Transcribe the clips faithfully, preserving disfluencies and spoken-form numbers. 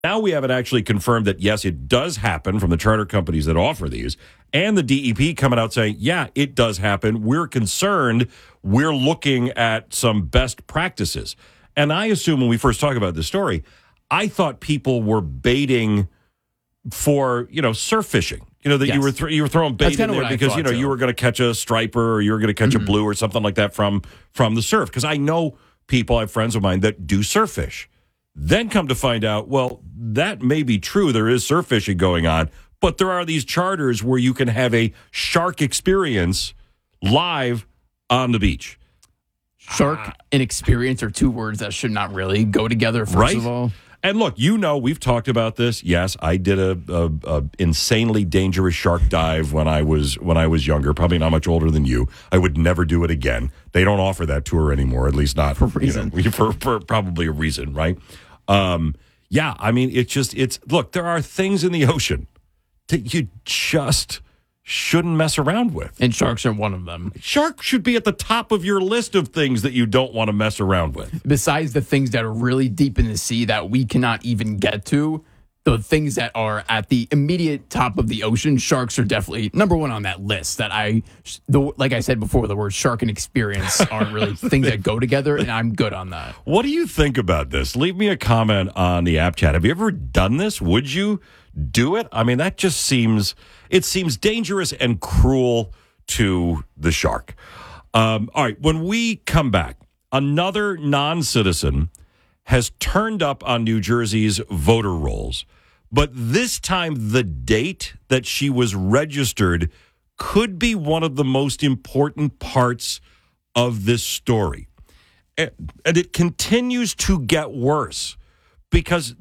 Now we have it actually confirmed that, yes, it does happen from the charter companies that offer these, and the D E P coming out saying, yeah, it does happen. We're concerned. We're looking at some best practices. And I assume when we first talked about this story, I thought people were baiting for, you know, surf fishing. You know, that yes. you were th- you were throwing bait in there because, you know, too. you were going to catch a striper or you were going to catch mm-hmm. a blue or something like that from, from the surf. Because I know people, I have friends of mine that do surf fish. Then come to find out, well, that may be true. There is surf fishing going on, but there are these charters where you can have a shark experience live on the beach. Shark uh, and experience are two words that should not really go together, first right? of all. And look, you know, we've talked about this. Yes, I did a, a, a insanely dangerous shark dive when I was when I was younger, probably not much older than you. I would never do it again. They don't offer that tour anymore, at least not for a reason. You know, for, for probably a reason, right? Um, yeah, I mean, it's just it's look, there are things in the ocean that you just shouldn't mess around with. And sharks are one of them. Sharks should be at the top of your list of things that you don't want to mess around with. Besides the things that are really deep in the sea that we cannot even get to, the things that are at the immediate top of the ocean, sharks are definitely number one on that list. That I, the, like I said before, the word shark and experience aren't really things that go together, and I'm good on that. What do you think about this? Leave me a comment on the app chat. Have you ever done this? Would you do it? I mean, that just seems, it seems dangerous and cruel to the shark. Um, all right, when we come back, another non-citizen has turned up on New Jersey's voter rolls, but this time the date that she was registered could be one of the most important parts of this story. And, and it continues to get worse because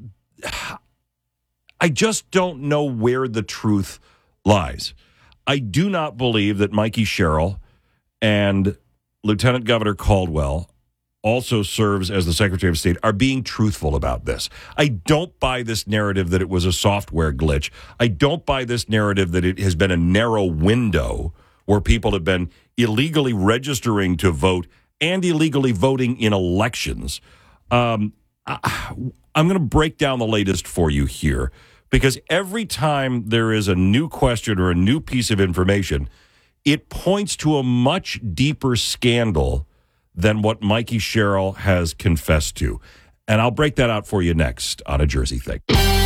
I just don't know where the truth lies. I do not believe that Mikey Sherrill and Lieutenant Governor Caldwell, also serves as the Secretary of State, are being truthful about this. I don't buy this narrative that it was a software glitch. I don't buy this narrative that it has been a narrow window where people have been illegally registering to vote and illegally voting in elections. Um, I, I'm going to break down the latest for you here, because every time there is a new question or a new piece of information, it points to a much deeper scandal than what Mikey Sherrill has confessed to. And I'll break that out for you next on A Jersey Thing.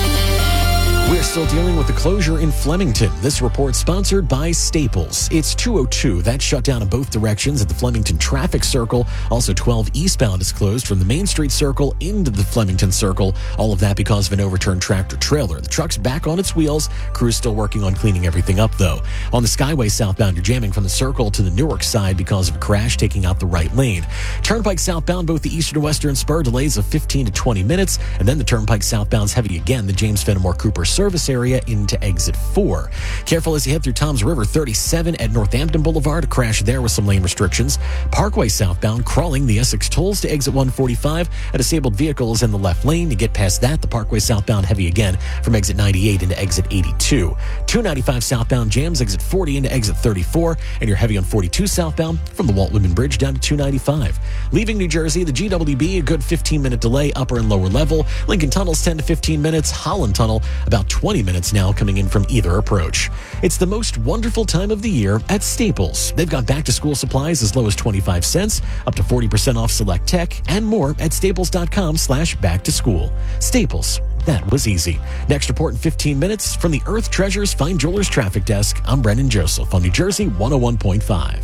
We're still dealing with the closure in Flemington. This report sponsored by Staples. It's two oh two. That's shut down in both directions at the Flemington traffic circle. Also, twelve eastbound is closed from the Main Street circle into the Flemington circle. All of that because of an overturned tractor trailer. The truck's back on its wheels. Crew's still working on cleaning everything up, though. On the Skyway southbound, you're jamming from the circle to the Newark side because of a crash taking out the right lane. Turnpike southbound, both the eastern and western spur, delays of fifteen to twenty minutes. And then the Turnpike southbound's heavy again, the James Fenimore Cooper service area into exit four. Careful as you head through Toms River thirty-seven at Northampton Boulevard. A crash there with some lane restrictions. Parkway southbound crawling the Essex tolls to exit one forty-five. A disabled vehicle is in the left lane. You get past that, the Parkway southbound heavy again from exit ninety-eight into exit eighty-two. two ninety-five southbound jams exit forty into exit thirty-four. And you're heavy on forty-two southbound from the Walt Whitman Bridge down to two ninety-five. Leaving New Jersey, the G W B, a good fifteen minute delay upper and lower level. Lincoln Tunnel's ten to fifteen minutes. Holland Tunnel about twenty minutes now coming in from either approach. It's the most wonderful time of the year at Staples. They've got back to school supplies as low as twenty-five cents, up to forty percent off select tech, and more at staples.com slash back to school. Staples. That was easy. Next report in fifteen minutes from the Earth Treasures Fine Jewelers Traffic Desk. I'm Brendan Joseph on New Jersey one oh one point five.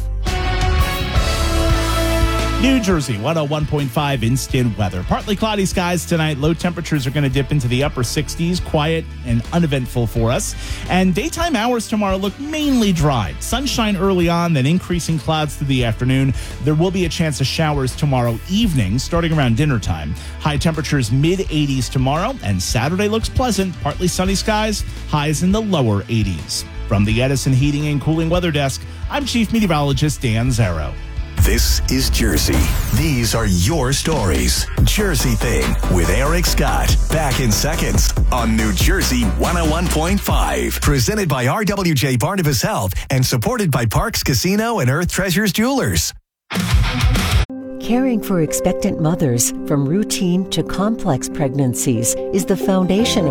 New Jersey, one oh one point five instant weather. Partly cloudy skies tonight. Low temperatures are going to dip into the upper sixties. Quiet and uneventful for us. And daytime hours tomorrow look mainly dry. Sunshine early on, then increasing clouds through the afternoon. There will be a chance of showers tomorrow evening, starting around dinner time. High temperatures mid eighties tomorrow. And Saturday looks pleasant. Partly sunny skies. Highs in the lower eighties. From the Edison Heating and Cooling Weather Desk, I'm Chief Meteorologist Dan Zarrow. This is Jersey. These are your stories. Jersey Thing with Eric Scott. Back in seconds on New Jersey one oh one point five. Presented by R W J Barnabas Health and supported by Parks Casino and Earth Treasures Jewelers. Caring for expectant mothers, from routine to complex pregnancies, is the foundation of